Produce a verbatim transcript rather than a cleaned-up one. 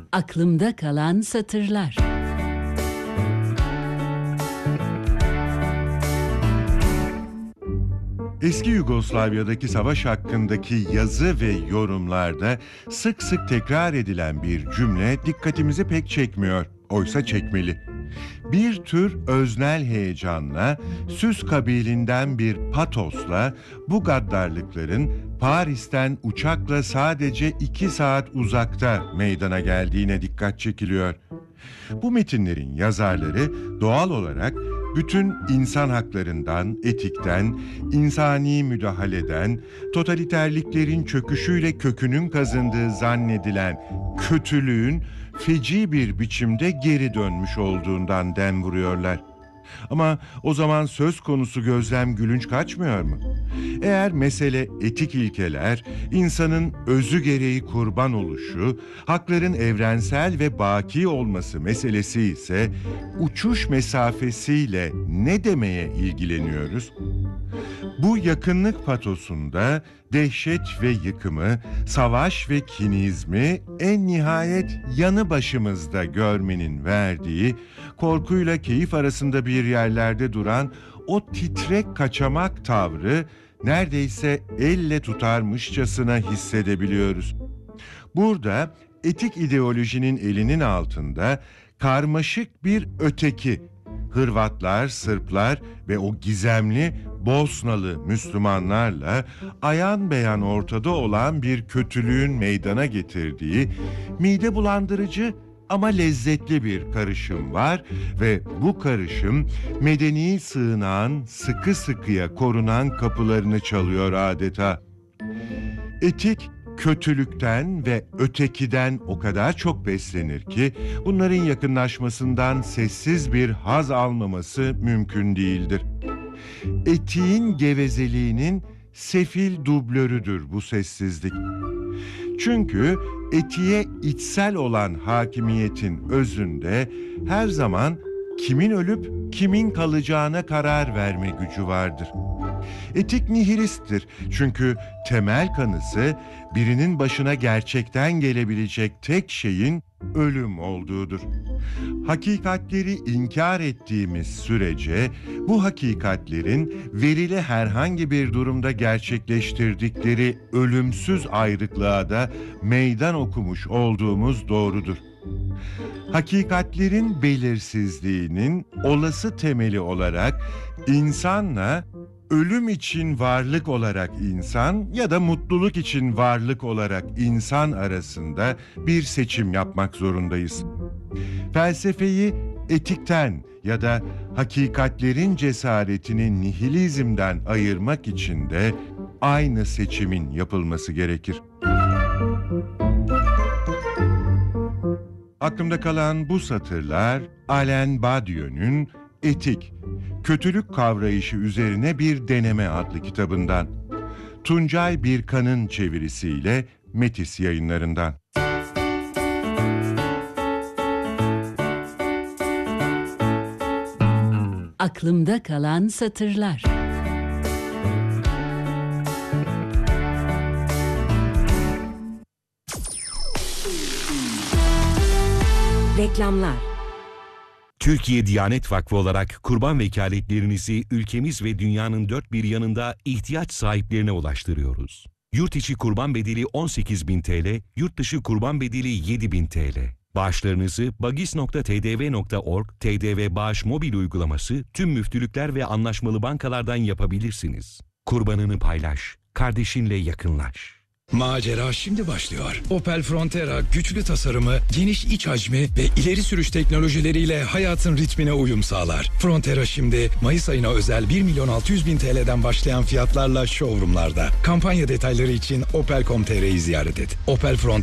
Aklımda kalan satırlar. Eski Yugoslavya'daki savaş hakkındaki yazı ve yorumlarda sık sık tekrar edilen bir cümle dikkatimizi pek çekmiyor. Oysa çekmeli. Bir tür öznel heyecanla, süs kabilinden bir patosla bu gaddarlıkların Paris'ten uçakla sadece iki saat uzakta meydana geldiğine dikkat çekiliyor. Bu metinlerin yazarları doğal olarak bütün insan haklarından, etikten, insani müdahaleden, totaliterliklerin çöküşüyle kökünün kazındığı zannedilen kötülüğün feci bir biçimde geri dönmüş olduğundan dem vuruyorlar. Ama o zaman söz konusu gözlem gülünç kaçmıyor mu? Eğer mesele etik ilkeler, insanın özü gereği kurban oluşu, hakların evrensel ve baki olması meselesi ise uçuş mesafesiyle ne demeye ilgileniyoruz? Bu yakınlık patosunda dehşet ve yıkımı, savaş ve kinizmi en nihayet yanı başımızda görmenin verdiği, korkuyla keyif arasında bir yerlerde duran o titrek kaçamak tavrı neredeyse elle tutarmışçasına hissedebiliyoruz. Burada etik ideolojinin elinin altında karmaşık bir öteki, Hırvatlar, Sırplar ve o gizemli Bosnalı Müslümanlarla ayan beyan ortada olan bir kötülüğün meydana getirdiği mide bulandırıcı ama lezzetli bir karışım var ve bu karışım medeni sığınağın sıkı sıkıya korunan kapılarını çalıyor adeta. Etik kötülükten ve ötekiden o kadar çok beslenir ki bunların yakınlaşmasından sessiz bir haz almaması mümkün değildir. Etiğin gevezeliğinin sefil dublörüdür bu sessizlik. Çünkü etiğe içsel olan hakimiyetin özünde her zaman kimin ölüp kimin kalacağına karar verme gücü vardır. Etik nihilisttir çünkü temel kanısı birinin başına gerçekten gelebilecek tek şeyin ölüm olduğudur. Hakikatleri inkar ettiğimiz sürece bu hakikatlerin verili herhangi bir durumda gerçekleştirdikleri ölümsüz ayrıklığa da meydan okumuş olduğumuz doğrudur. Hakikatlerin belirsizliğinin olası temeli olarak insanla ölüm için varlık olarak insan ya da mutluluk için varlık olarak insan arasında bir seçim yapmak zorundayız. Felsefeyi etikten ya da hakikatlerin cesaretini nihilizmden ayırmak için de aynı seçimin yapılması gerekir. Aklımda kalan bu satırlar Alain Badiou'nun Etik, Kötülük Kavrayışı Üzerine Bir Deneme adlı kitabından. Tuncay Birkan'ın çevirisiyle Metis Yayınlarından. Aklımda kalan satırlar. Reklamlar. Türkiye Diyanet Vakfı olarak kurban vekaletlerinizi ülkemiz ve dünyanın dört bir yanında ihtiyaç sahiplerine ulaştırıyoruz. Yurt içi kurban bedeli on sekiz bin T L, yurt dışı kurban bedeli yedi bin T L. Bağışlarınızı bagis nokta t d v nokta org, T D V Bağış mobil uygulaması, tüm müftülükler ve anlaşmalı bankalardan yapabilirsiniz. Kurbanını paylaş, kardeşinle yakınlaş. Macera şimdi başlıyor. Opel Frontera güçlü tasarımı, geniş iç hacmi ve ileri sürüş teknolojileriyle hayatın ritmine uyum sağlar. Frontera şimdi Mayıs ayına özel bir milyon altı yüz bin T L'den başlayan fiyatlarla showroomlarda. Kampanya detayları için opel nokta com nokta t r'yi ziyaret et. Opel Frontera